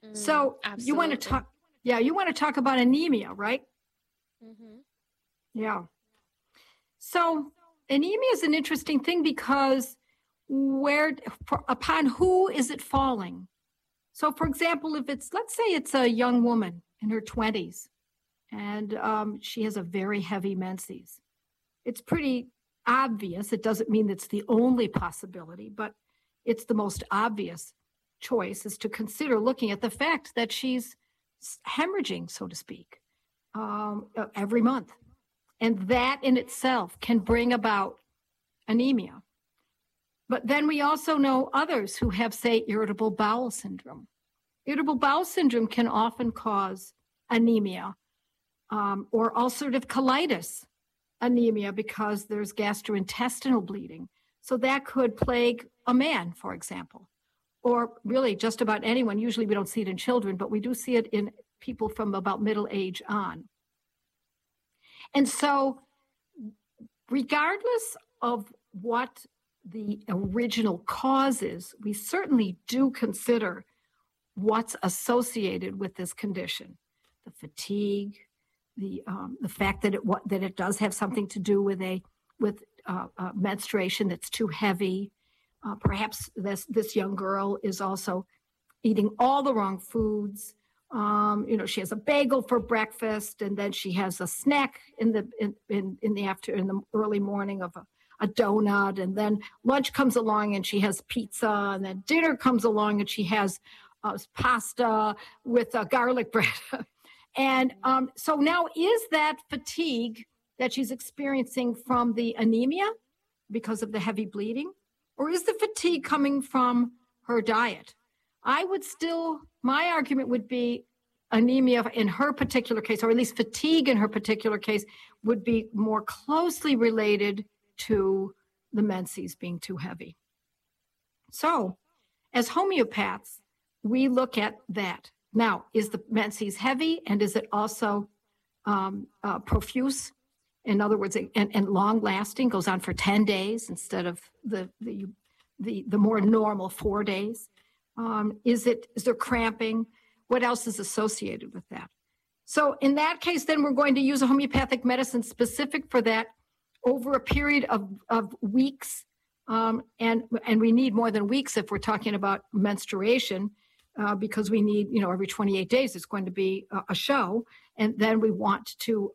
So you want to talk, you want to talk about anemia, right? Mm-hmm. Yeah. So anemia is an interesting thing because upon who is it falling? So for example, if let's say it's a young woman in her 20s and she has a very heavy menses. It's pretty obvious. It doesn't mean it's the only possibility, but it's the most obvious choice is to consider looking at the fact that she's hemorrhaging, so to speak, every month. And that in itself can bring about anemia. But then we also know others who have, say, irritable bowel syndrome. Irritable bowel syndrome can often cause anemia or ulcerative colitis anemia because there's gastrointestinal bleeding. So that could plague a man, for example, or really just about anyone. Usually we don't see it in children, but we do see it in people from about middle age on. And so regardless of what the original cause is, we certainly do consider what's associated with this condition, the fatigue, the fact that it does have something to do with menstruation that's too heavy. Perhaps this young girl is also eating all the wrong foods. She has a bagel for breakfast, and then she has a snack in the early morning of a donut, and then lunch comes along and she has pizza, and then dinner comes along and she has pasta with garlic bread. And so now is that fatigue that she's experiencing from the anemia because of the heavy bleeding, or is the fatigue coming from her diet? My argument would be anemia in her particular case, or at least fatigue in her particular case, would be more closely related to the menses being too heavy. So as homeopaths, we look at that. Now, is the menses heavy, and is it also profuse? In other words, and long-lasting, goes on for 10 days instead of the more normal 4 days? Is there cramping? What else is associated with that? So in that case, then we're going to use a homeopathic medicine specific for that over a period of weeks. And we need more than weeks if we're talking about menstruation, because we need, every 28 days it's going to be a show. And then we want to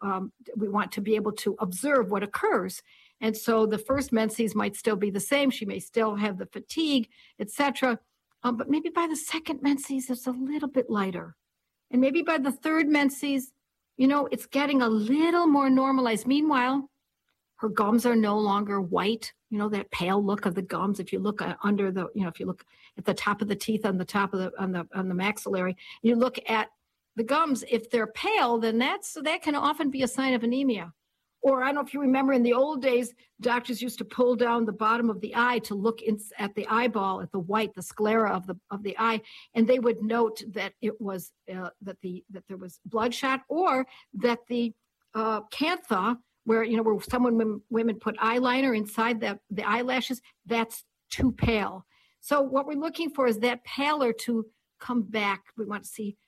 be able to observe what occurs. And so the first menses might still be the same. She may still have the fatigue, etc. But maybe by the second menses, it's a little bit lighter. And maybe by the third menses, it's getting a little more normalized. Meanwhile, her gums are no longer white, that pale look of the gums. If you look under the, if you look at the top of the teeth on the top of on the maxillary, you look at the gums, if they're pale, then that can often be a sign of anemia. Or I don't know if you remember in the old days, doctors used to pull down the bottom of the eye to look at the eyeball, at the white, the sclera of the eye, and they would note that it was that there was bloodshot, or that the cantha, where women put eyeliner inside the eyelashes, that's too pale. So what we're looking for is that pallor to come back. We want to see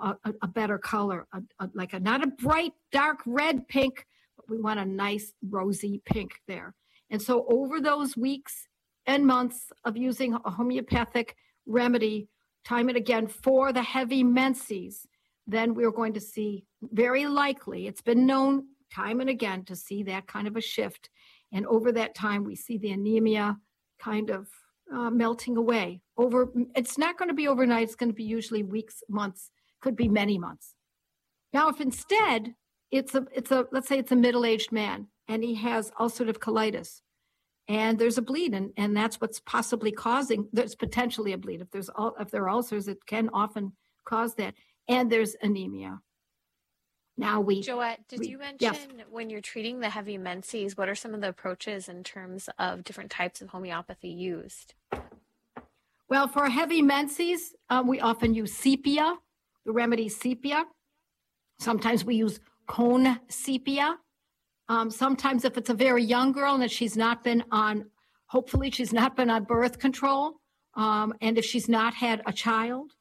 a better color, not a bright dark red pink. We want a nice rosy pink there. And so over those weeks and months of using a homeopathic remedy, time and again, for the heavy menses, then we're going to see, very likely, it's been known time and again to see that kind of a shift. And over that time, we see the anemia kind of melting away. It's not going to be overnight. It's going to be usually weeks, months, could be many months. Now, if instead, let's say it's a middle-aged man and he has ulcerative colitis and there's a bleed, and that's what's possibly causing, there's potentially a bleed. If there are ulcers, it can often cause that. And there's anemia. Now Joette, did you mention when you're treating the heavy menses, what are some of the approaches in terms of different types of homeopathy used? Well, for heavy menses, we often use sepia, the remedy sepia. Sometimes we use cone sepia. Sometimes if it's a very young girl and she's not been on, hopefully she's not been on birth control, and if she's not had a child,